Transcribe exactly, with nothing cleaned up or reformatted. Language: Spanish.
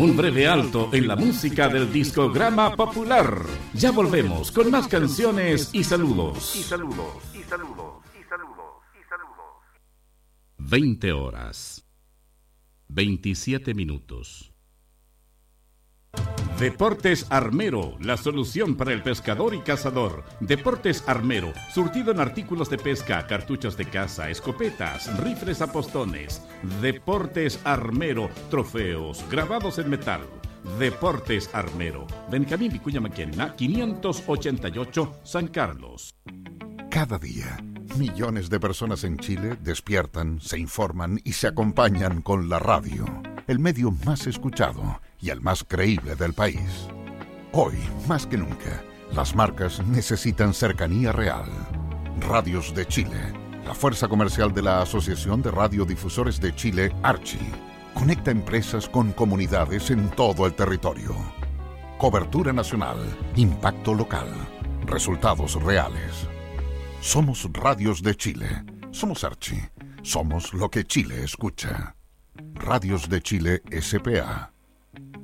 Un breve alto en la música del discograma popular. Ya volvemos con más canciones y saludos. Y saludos, y saludos, y saludos, y saludos. veinte horas. veintisiete minutos. Deportes Armero, la solución para el pescador y cazador. Deportes Armero, surtido en artículos de pesca, cartuchos de caza, escopetas, rifles a postones. Deportes Armero, trofeos, grabados en metal. Deportes Armero, Benjamín Vicuña Maquena, quinientos ochenta y ocho, San Carlos. Cada día, millones de personas en Chile despiertan, se informan y se acompañan con la radio, el medio más escuchado y el más creíble del país. Hoy, más que nunca, las marcas necesitan cercanía real. Radios de Chile, la fuerza comercial de la Asociación de Radiodifusores de Chile, Archi, conecta empresas con comunidades en todo el territorio. Cobertura nacional, impacto local, resultados reales. Somos Radios de Chile, somos Archi, somos lo que Chile escucha. Radios de Chile S P A.